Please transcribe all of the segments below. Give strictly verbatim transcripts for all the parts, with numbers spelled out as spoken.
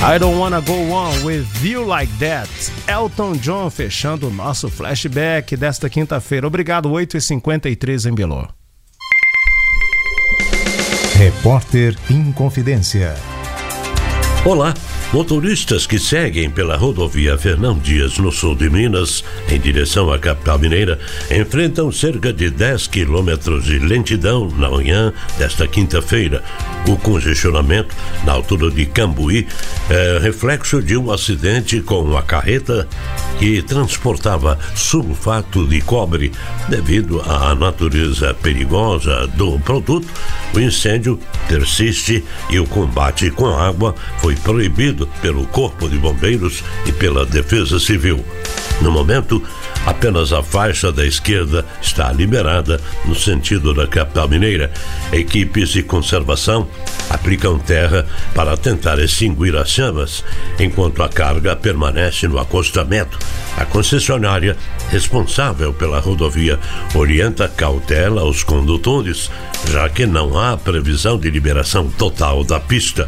I Don't Wanna Go On With You Like That. Elton John fechando o nosso flashback desta quinta-feira. Obrigado, oito e cinquenta e três em Belo. Repórter Inconfidência. Olá, motoristas que seguem pela rodovia Fernão Dias, no sul de Minas, em direção à capital mineira, enfrentam cerca de dez quilômetros de lentidão na manhã desta quinta-feira. O congestionamento na altura de Cambuí é reflexo de um acidente com uma carreta que transportava sulfato de cobre. Devido à natureza perigosa do produto, o incêndio persiste e o combate com a água foi proibido pelo Corpo de Bombeiros e pela Defesa Civil. No momento, apenas a faixa da esquerda está liberada no sentido da capital mineira. Equipes de conservação aplicam terra para tentar extinguir as chamas, enquanto a carga permanece no acostamento. A concessionária responsável pela rodovia orienta cautela aos condutores, já que não há previsão de liberação total da pista.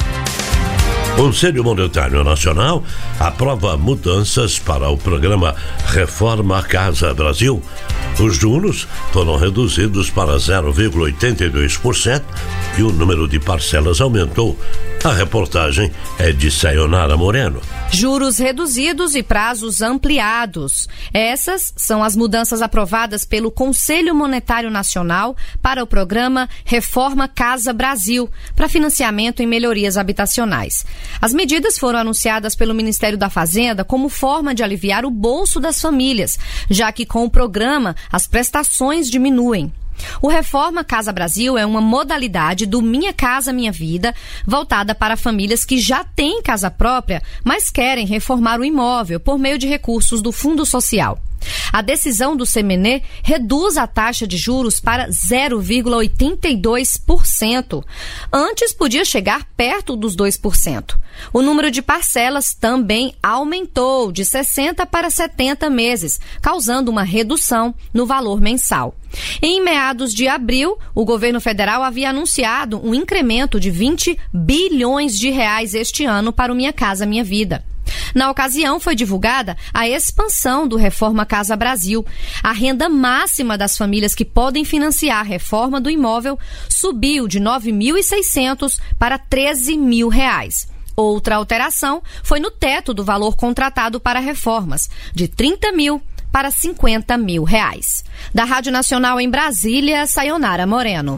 O Conselho Monetário Nacional aprova mudanças para o programa Reforma Casa Brasil. Os juros foram reduzidos para zero vírgula oitenta e dois por cento e o número de parcelas aumentou. A reportagem é de Sayonara Moreno. Juros reduzidos e prazos ampliados. Essas são as mudanças aprovadas pelo Conselho Monetário Nacional para o programa Reforma Casa Brasil, para financiamento em melhorias habitacionais. As medidas foram anunciadas pelo Ministério da Fazenda como forma de aliviar o bolso das famílias, já que com o programa as prestações diminuem. O Reforma Casa Brasil é uma modalidade do Minha Casa Minha Vida, voltada para famílias que já têm casa própria, mas querem reformar o imóvel por meio de recursos do Fundo Social. A decisão do C M N reduz a taxa de juros para zero vírgula oitenta e dois por cento. Antes podia chegar perto dos dois por cento. O número de parcelas também aumentou de sessenta para setenta meses, causando uma redução no valor mensal. Em meados de abril, o governo federal havia anunciado um incremento de vinte bilhões de reais este ano para o Minha Casa Minha Vida. Na ocasião, foi divulgada a expansão do Reforma Casa Brasil. A renda máxima das famílias que podem financiar a reforma do imóvel subiu de nove mil e seiscentos para treze mil reais. Outra alteração foi no teto do valor contratado para reformas, de trinta mil para cinquenta mil reais. Da Rádio Nacional em Brasília, Sayonara Moreno.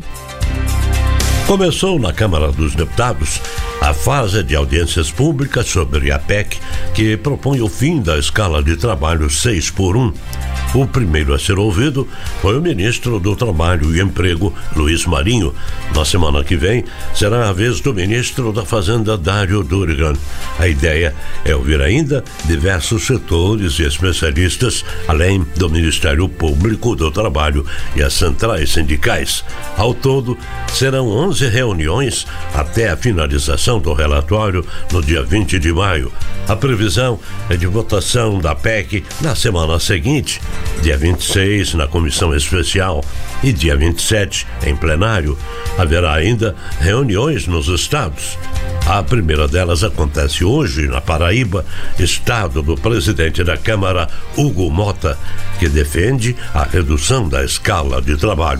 Começou na Câmara dos Deputados a fase de audiências públicas sobre a P E C, que propõe o fim da escala de trabalho seis por um. O primeiro a ser ouvido foi o ministro do Trabalho e Emprego, Luiz Marinho. Na semana que vem, será a vez do ministro da Fazenda, Dário Durigan. A ideia é ouvir ainda diversos setores e especialistas, além do Ministério Público do Trabalho e as centrais sindicais. Ao todo, serão onze reuniões até a finalização do relatório no dia vinte de maio. A previsão é de votação da P E C na semana seguinte, dia vinte e seis na comissão especial e dia vinte e sete em plenário. Haverá ainda reuniões nos estados. A primeira delas acontece hoje na Paraíba, estado do presidente da Câmara, Hugo Mota, que defende a redução da escala de trabalho.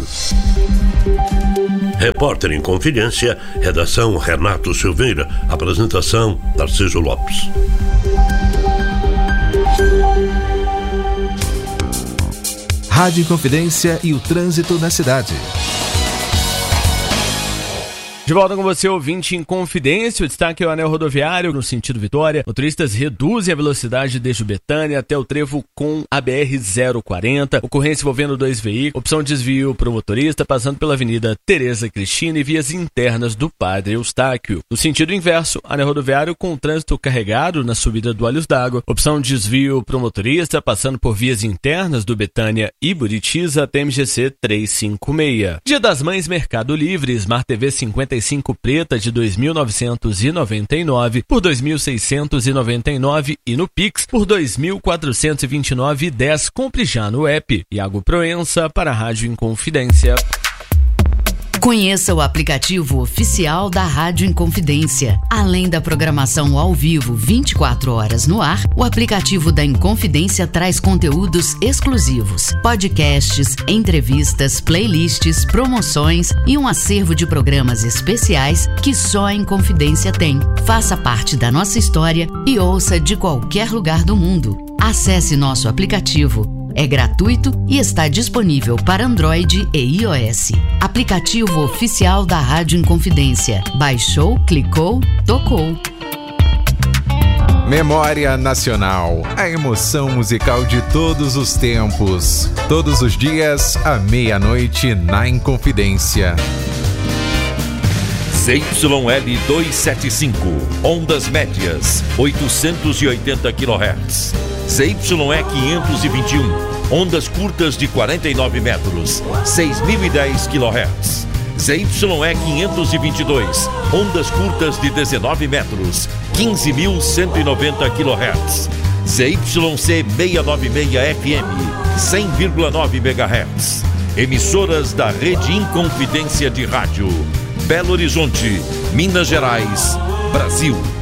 Repórter em Confidência, redação Renato Silveira, apresentação Tarcísio Lopes. Rádio Confidência e o trânsito na cidade. De volta com você, ouvinte em Confidência. O destaque é o anel rodoviário no sentido Vitória. Motoristas reduzem a velocidade desde Betânia até o trevo com a B R zero quarenta. Ocorrência envolvendo dois veículos. Opção de desvio para o motorista passando pela Avenida Tereza Cristina e vias internas do Padre Eustáquio. No sentido inverso, anel rodoviário com trânsito carregado na subida do Olhos d'Água. Opção de desvio para o motorista passando por vias internas do Betânia e Buritiza até M G C trezentos e cinquenta e seis. Dia das Mães, Mercado Livre, Smart T V cinquenta e cinco preta de dois mil novecentos e noventa e nove por dois mil seiscentos e noventa e nove e no Pix por dois mil quatrocentos e vinte e nove e dez. Compre já no app. Iago Proença para a Rádio Inconfidência. Conheça o aplicativo oficial da Rádio Inconfidência. Além da programação ao vivo vinte e quatro horas no ar, o aplicativo da Inconfidência traz conteúdos exclusivos, podcasts, entrevistas, playlists, promoções e um acervo de programas especiais que só a Inconfidência tem. Faça parte da nossa história e ouça de qualquer lugar do mundo. Acesse nosso aplicativo. É gratuito e está disponível para Android e iOS. Aplicativo oficial da Rádio Inconfidência. Baixou, clicou, tocou. Memória Nacional, a emoção musical de todos os tempos. Todos os dias, à meia-noite, na Inconfidência. Z Y L duzentos e setenta e cinco, ondas médias, oitocentos e oitenta quilohertz. Z Y E quinhentos e vinte e um, ondas curtas de quarenta e nove metros, seis mil e dez quilohertz. Z Y E quinhentos e vinte e dois, ondas curtas de dezenove metros, quinze mil cento e noventa quilohertz. Z Y C seiscentos e noventa e seis F M, cem vírgula nove megahertz. Emissoras da Rede Inconfidência de Rádio. Belo Horizonte, Minas Gerais, Brasil.